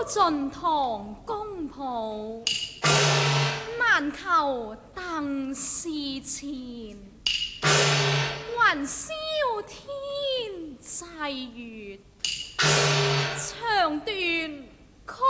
盡堂公譜，難求鄧氏前，還燒天際月，腸斷